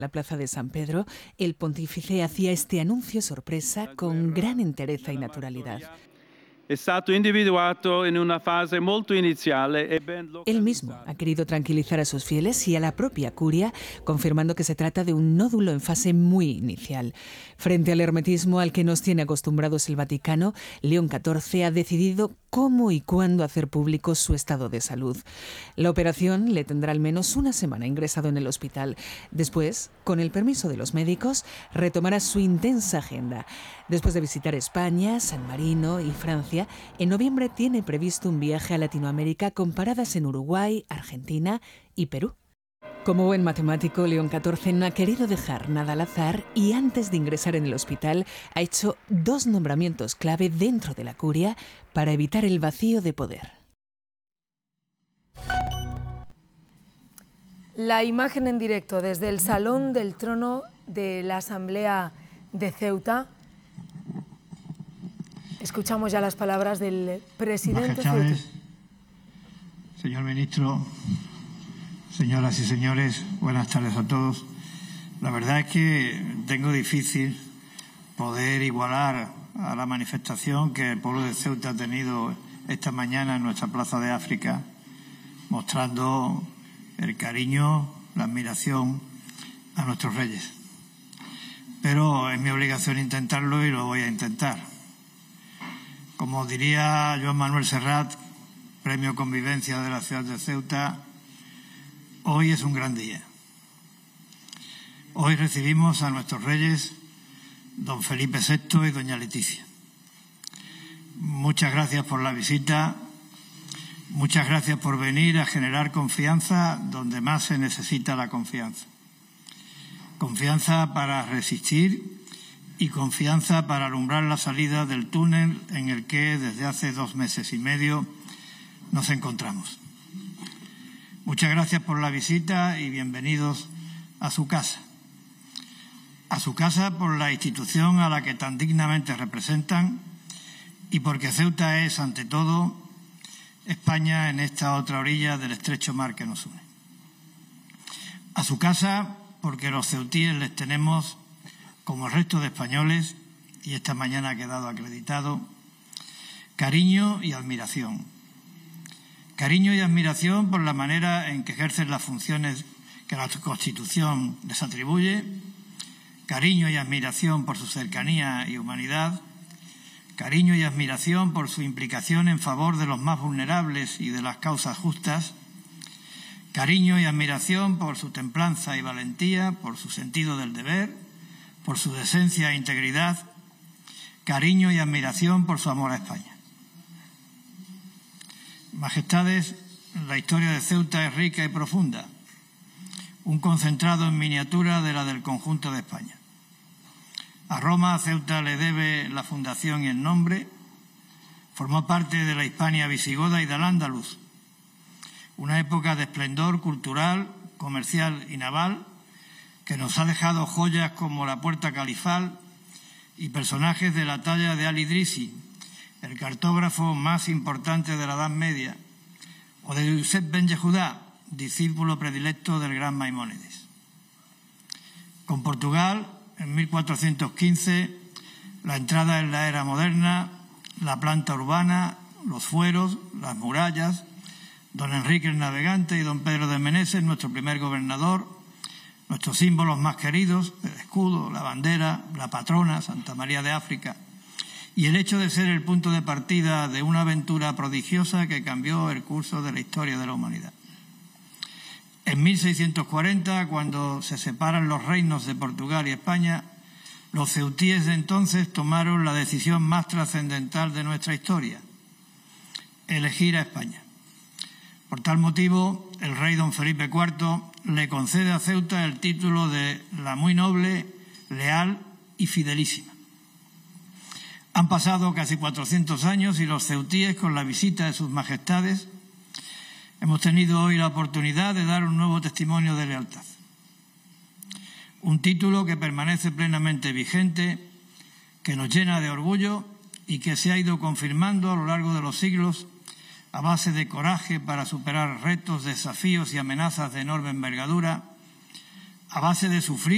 la plaza de San Pedro, el pontífice hacía este anuncio sorpresa con gran entereza y naturalidad. È stato individuato in una fase molto iniziale e ben Él mismo ha querido tranquilizar a sus fieles y a la propia curia, confirmando que se trata de un nódulo en fase muy inicial. Frente al hermetismo al que nos tiene acostumbrados el Vaticano, León XIV ha decidido cómo y cuándo hacer público su estado de salud. La operación le tendrá al menos una semana ingresado en el hospital. Después, con el permiso de los médicos, retomará su intensa agenda. Después de visitar España, San Marino y Francia, en noviembre tiene previsto un viaje a Latinoamérica con paradas en Uruguay, Argentina y Perú. Como buen matemático, León XIV no ha querido dejar nada al azar y antes de ingresar en el hospital ha hecho 2 nombramientos clave dentro de la curia para evitar el vacío de poder. La imagen en directo desde el Salón del Trono de la Asamblea de Ceuta. Escuchamos ya las palabras del presidente Majestades, Ceuta. Señor ministro, señoras y señores, buenas tardes a todos. La verdad es que tengo difícil poder igualar a la manifestación que el pueblo de Ceuta ha tenido esta mañana en nuestra Plaza de África, mostrando el cariño, la admiración a nuestros reyes. Pero es mi obligación intentarlo y lo voy a intentar. Como diría Joan Manuel Serrat, Premio Convivencia de la ciudad de Ceuta, hoy es un gran día. Hoy recibimos a nuestros reyes, don Felipe VI y doña Leticia. Muchas gracias por la visita, muchas gracias por venir a generar confianza donde más se necesita la confianza. Confianza para resistir y confianza para alumbrar la salida del túnel en el que desde hace 2 meses y medio nos encontramos. Muchas gracias por la visita y bienvenidos a su casa. A su casa por la institución a la que tan dignamente representan y porque Ceuta es, ante todo, España en esta otra orilla del estrecho mar que nos une. A su casa porque los ceutíes les tenemos, como el resto de españoles, y esta mañana ha quedado acreditado, cariño y admiración. Cariño y admiración por la manera en que ejercen las funciones que la Constitución les atribuye, cariño y admiración por su cercanía y humanidad, cariño y admiración por su implicación en favor de los más vulnerables y de las causas justas, cariño y admiración por su templanza y valentía, por su sentido del deber, por su decencia e integridad, cariño y admiración por su amor a España. Majestades, la historia de Ceuta es rica y profunda, un concentrado en miniatura de la del conjunto de España. A Roma, Ceuta le debe la fundación y el nombre, formó parte de la Hispania visigoda y del Andaluz, una época de esplendor cultural, comercial y naval, que nos ha dejado joyas como la Puerta Califal y personajes de la talla de Al-Idrisi, el cartógrafo más importante de la Edad Media, o de Yusef ben Yehudá, discípulo predilecto del gran Maimónides. Con Portugal, en 1415, la entrada en la era moderna, la planta urbana, los fueros, las murallas, don Enrique el Navegante y don Pedro de Meneses, nuestro primer gobernador, nuestros símbolos más queridos, el escudo, la bandera, la patrona, Santa María de África, y el hecho de ser el punto de partida de una aventura prodigiosa que cambió el curso de la historia de la humanidad. En 1640, cuando se separan los reinos de Portugal y España, los ceutíes de entonces tomaron la decisión más trascendental de nuestra historia: elegir a España. Por tal motivo, el rey don Felipe IV le concede a Ceuta el título de la muy noble, leal y fidelísima. Han pasado casi 400 años y los ceutíes, con la visita de sus majestades, hemos tenido hoy la oportunidad de dar un nuevo testimonio de lealtad. Un título que permanece plenamente vigente, que nos llena de orgullo y que se ha ido confirmando a lo largo de los siglos a base de coraje para superar retos, desafíos y amenazas de enorme envergadura, a base de sufrir